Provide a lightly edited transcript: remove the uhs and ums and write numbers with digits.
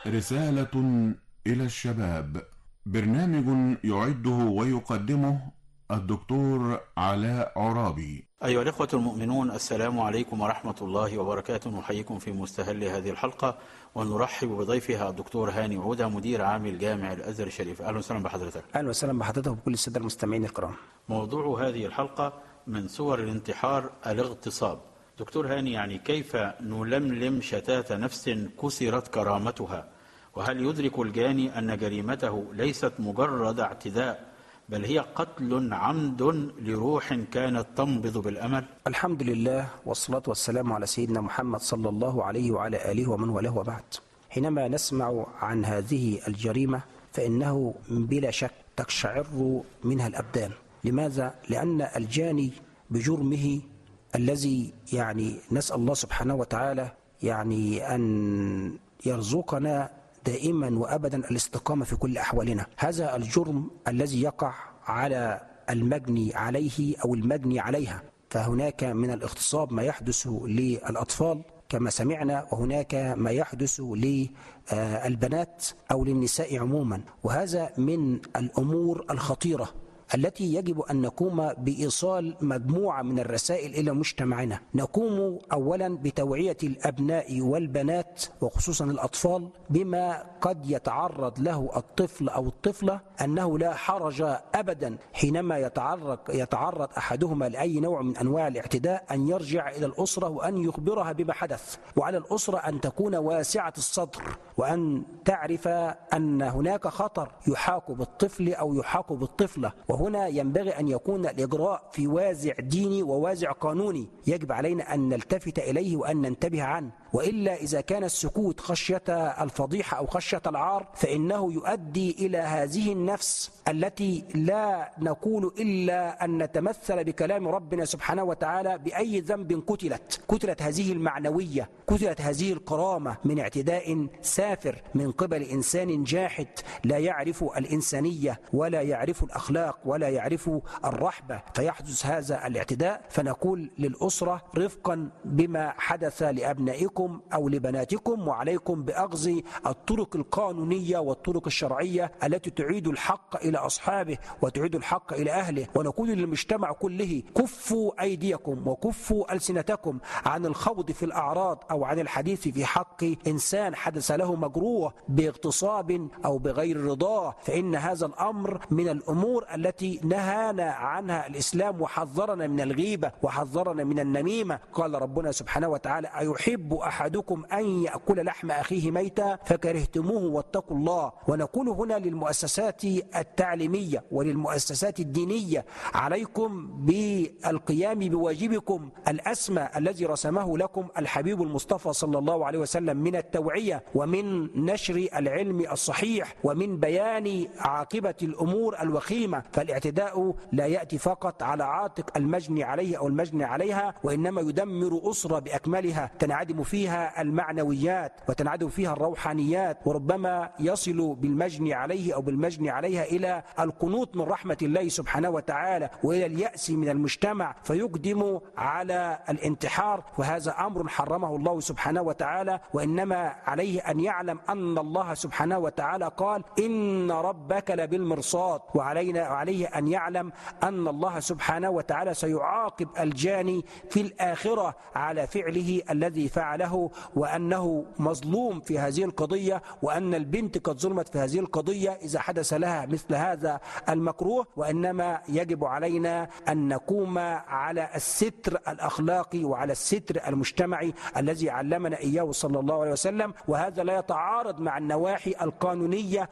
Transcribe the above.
رسالة إلى الشباب، برنامج يعده ويقدمه الدكتور علاء عرابي. أيها الإخوة المؤمنون، السلام عليكم ورحمة الله وبركاته. نحييكم في مستهل هذه الحلقة ونرحب بضيفها الدكتور هاني عودة، مدير عام الجامع الأزهر الشريف. أهلا وسهلا بحضرتك. أهلا وسهلا بحضرتك وبكل السادة المستمعين الكرام. موضوع هذه الحلقة من صور الانتحار الاغتصاب. دكتور هاني، يعني كيف نلملم شتات نفس كسرت كرامتها؟ وهل يدرك الجاني أن جريمته ليست مجرد اعتداء، بل هي قتل عمد لروح كانت تنبض بالأمل؟ الحمد لله والصلاة والسلام على سيدنا محمد صلى الله عليه وعلى آله ومن والاه وبعد. حينما نسمع عن هذه الجريمة فإنه بلا شك تقشعر منها الأبدان. لماذا؟ لأن الجاني بجرمه الذي نسأل الله سبحانه وتعالى أن يرزقنا دائما وأبدا الاستقامة في كل أحوالنا. هذا الجرم الذي يقع على المجني عليه أو المجني عليها، فهناك من الاغتصاب ما يحدث للأطفال كما سمعنا، وهناك ما يحدث للبنات أو للنساء عموما، وهذا من الأمور الخطيرة التي يجب أن نقوم بإيصال مجموعة من الرسائل إلى مجتمعنا. نقوم أولا بتوعية الأبناء والبنات وخصوصا الأطفال بما قد يتعرض له الطفل أو الطفلة، أنه لا حرج أبدا حينما يتعرض أحدهما لأي نوع من أنواع الاعتداء أن يرجع إلى الأسرة وأن يخبرها بما حدث، وعلى الأسرة أن تكون واسعة الصدر وأن تعرف أن هناك خطر يحاك بالطفل أو يحاك بالطفلة. وهنا ينبغي أن يكون الإجراء في وازع ديني ووازع قانوني يجب علينا أن نلتفت إليه وأن ننتبه عنه، وإلا إذا كان السكوت خشية الفضيحة أو خشية العار فإنه يؤدي إلى هذه النفس التي لا نقول إلا أن نتمثل بكلام ربنا سبحانه وتعالى: بأي ذنب قتلت هذه المعنوية، قتلت هذه الكرامة من اعتداء سافر من قبل إنسان جاحد لا يعرف الإنسانية ولا يعرف الأخلاق ولا يعرف الرحبة، فيحدث هذا الاعتداء. فنقول للأسرة: رفقا بما حدث لأبنائكم أو لبناتكم، وعليكم بأخذ الطرق القانونية والطرق الشرعية التي تعيد الحق إلى أصحابه وتعيد الحق إلى أهله. ونقول للمجتمع كله: كفوا أيديكم وكفوا ألسنتكم عن الخوض في الأعراض أو عن الحديث في حق إنسان حدث له مجروح باغتصاب أو بغير رضاه، فإن هذا الأمر من الأمور التي نهانا عنها الإسلام وحذرنا من الغيبة وحذرنا من النميمة. قال ربنا سبحانه وتعالى: أيحب أحدكم أن يأكل لحم أخيه ميتا فكرهتموه واتقوا الله. ونقول هنا للمؤسسات التعليمية وللمؤسسات الدينية: عليكم بالقيام بواجبكم الأسمى الذي رسمه لكم الحبيب المصطفى صلى الله عليه وسلم من التوعية ومن نشر العلم الصحيح ومن بيان عاقبة الأمور الوخيمة. فالاعتداء لا يأتي فقط على عاتق المجني عليه أو المجني عليها، وإنما يدمر أسرة بأكملها، تنعدم فيها المعنويات وتنعدم فيها الروحانيات، وربما يصل بالمجني عليه أو بالمجني عليها إلى القنوط من رحمة الله سبحانه وتعالى وإلى اليأس من المجتمع فيقدم على الانتحار. وهذا أمر حرمه الله سبحانه وتعالى، وإنما عليه أن يعلم أن الله سبحانه وتعالى قال: إن ربك لبالمرصاد. وعليه أن يعلم أن الله سبحانه وتعالى سيعاقب الجاني في الآخرة على فعله الذي فعله، وأنه مظلوم في هذه القضية، وأن البنت قد ظلمت في هذه القضية إذا حدث لها مثل هذا المكروه. وإنما يجب علينا أن نقوم على الستر الأخلاقي وعلى الستر المجتمعي الذي علمنا إياه صلى الله عليه وسلم، وهذا لا يتعارض مع النواحي القانونية